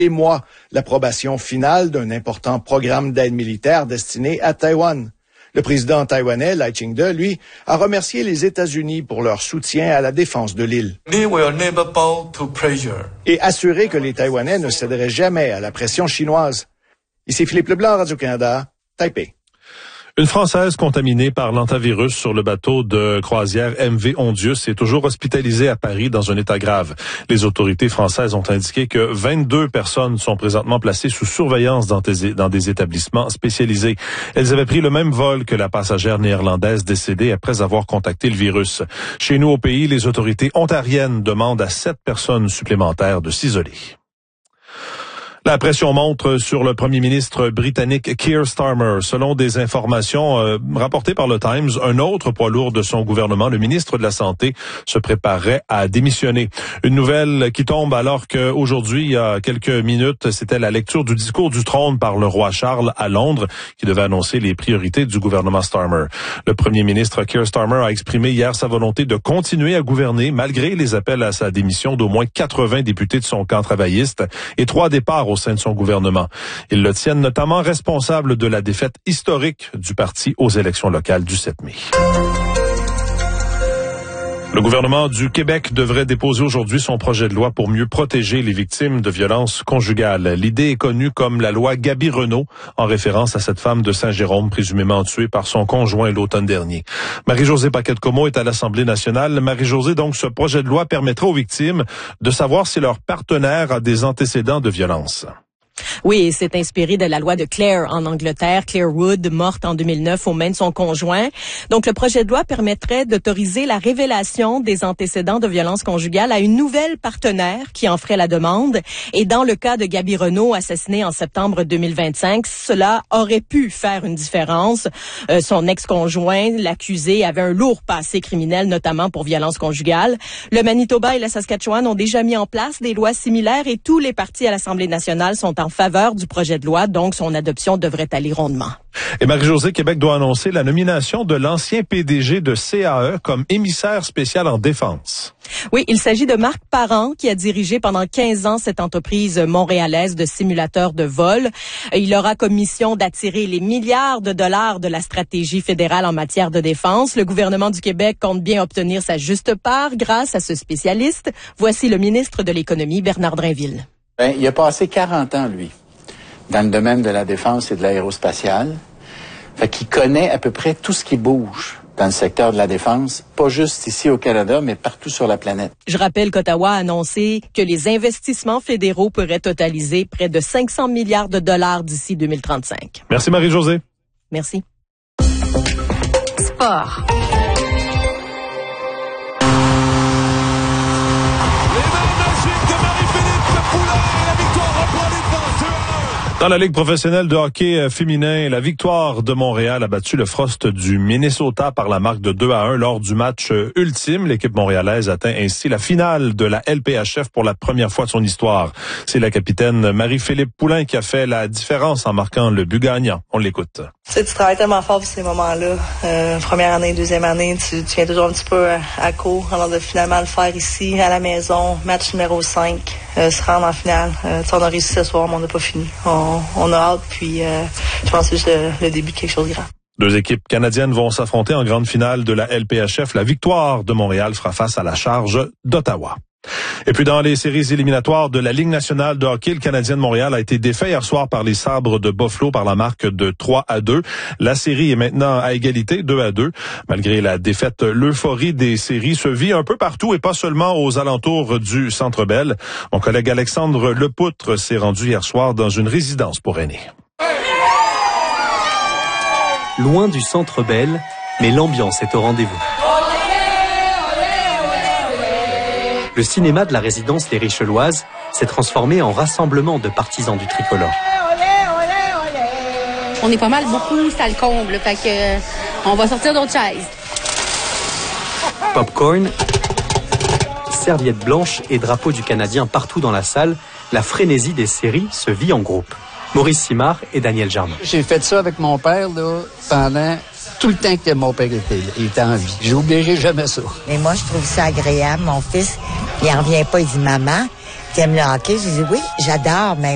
et mois l'approbation finale d'un important programme d'aide militaire destiné à Taïwan. Le président taïwanais, Lai Ching-te, lui, a remercié les États-Unis pour leur soutien à la défense de l'île. Et assuré que les Taïwanais ne céderaient jamais à la pression chinoise. Ici Philippe Leblanc, Radio-Canada, Taipei. Une Française contaminée par l'hantavirus sur le bateau de croisière MV Ondius est toujours hospitalisée à Paris dans un état grave. Les autorités françaises ont indiqué que 22 personnes sont présentement placées sous surveillance dans des établissements spécialisés. Elles avaient pris le même vol que la passagère néerlandaise décédée après avoir contacté le virus. Chez nous au pays, les autorités ontariennes demandent à 7 personnes supplémentaires de s'isoler. La pression monte sur le premier ministre britannique Keir Starmer. Selon des informations rapportées par le Times, un autre poids lourd de son gouvernement, le ministre de la Santé, se préparerait à démissionner. Une nouvelle qui tombe alors qu'aujourd'hui, il y a quelques minutes, c'était la lecture du discours du trône par le roi Charles à Londres qui devait annoncer les priorités du gouvernement Starmer. Le premier ministre Keir Starmer a exprimé hier sa volonté de continuer à gouverner malgré les appels à sa démission d'au moins 80 députés de son camp travailliste et 3 départs au sein de son gouvernement. Ils le tiennent notamment responsable de la défaite historique du parti aux élections locales du 7 mai. Le gouvernement du Québec devrait déposer aujourd'hui son projet de loi pour mieux protéger les victimes de violences conjugales. L'idée est connue comme la loi Gabi-Renault, en référence à cette femme de Saint-Jérôme présumément tuée par son conjoint l'automne dernier. Marie-Josée Paquette-Comeau est à l'Assemblée nationale. Marie-Josée, donc, ce projet de loi permettra aux victimes de savoir si leur partenaire a des antécédents de violence. Oui, c'est inspiré de la loi de Clare en Angleterre, Clare Wood, morte en 2009 aux mains de son conjoint. Donc, le projet de loi permettrait d'autoriser la révélation des antécédents de violence conjugale à une nouvelle partenaire qui en ferait la demande. Et dans le cas de Gabi Renault, assassinée en septembre 2025, cela aurait pu faire une différence. Son ex-conjoint, l'accusé, avait un lourd passé criminel, notamment pour violence conjugale. Le Manitoba et la Saskatchewan ont déjà mis en place des lois similaires et tous les partis à l'Assemblée nationale sont en faveur du projet de loi, donc son adoption devrait aller rondement. Et Marie-Josée, Québec doit annoncer la nomination de l'ancien PDG de CAE comme émissaire spécial en défense. Oui, il s'agit de Marc Parent qui a dirigé pendant 15 ans cette entreprise montréalaise de simulateurs de vol. Il aura comme mission d'attirer les milliards de dollars de la stratégie fédérale en matière de défense. Le gouvernement du Québec compte bien obtenir sa juste part grâce à ce spécialiste. Voici le ministre de l'Économie, Bernard Drinville. Il a passé 40 ans, lui, dans le domaine de la défense et de l'aérospatiale. Fait qu'il connaît à peu près tout ce qui bouge dans le secteur de la défense, pas juste ici au Canada, mais partout sur la planète. Je rappelle qu'Ottawa a annoncé que les investissements fédéraux pourraient totaliser près de 500 milliards de dollars d'ici 2035. Merci Marie-Josée. Merci. Sport. Dans la Ligue professionnelle de hockey féminin, la Victoire de Montréal a battu le Frost du Minnesota par la marque de 2-1 lors du match ultime. L'équipe montréalaise atteint ainsi la finale de la LPHF pour la première fois de son histoire. C'est la capitaine Marie-Philippe Poulin qui a fait la différence en marquant le but gagnant. On l'écoute. Tu travailles tellement fort pour ces moments-là. Première année, deuxième année, tu viens toujours un petit peu à court. Alors de finalement le faire ici, à la maison, match numéro 5, se rendre en finale. On a réussi ce soir, mais on n'a pas fini. On a hâte, puis je pense que c'est juste le début de quelque chose de grand. 2 équipes canadiennes vont s'affronter en grande finale de la LPHF. La Victoire de Montréal fera face à la Charge d'Ottawa. Et puis dans les séries éliminatoires de la Ligue nationale de hockey, le Canadien de Montréal a été défait hier soir par les Sabres de Buffalo par la marque de 3-2. La série est maintenant à égalité, 2-2. Malgré la défaite, l'euphorie des séries se vit un peu partout et pas seulement aux alentours du Centre Bell. Mon collègue Alexandre Lepoutre s'est rendu hier soir dans une résidence pour aînés. Loin du Centre Bell, mais l'ambiance est au rendez-vous. Le cinéma de la résidence Les Richeloises s'est transformé en rassemblement de partisans du tricolore. On est pas mal beaucoup, ça le comble, fait que on va sortir d'autres chaises. Popcorn, serviettes blanches et drapeaux du Canadien partout dans la salle, la frénésie des séries se vit en groupe. Maurice Simard et Daniel Germain. J'ai fait ça avec mon père là, pendant tout le temps que mon père était en vie. J'oublierai jamais ça. Mais moi, je trouve ça agréable. Mon fils, il en revient pas. Il dit, maman, t'aimes le hockey? Je dis, oui, j'adore, mais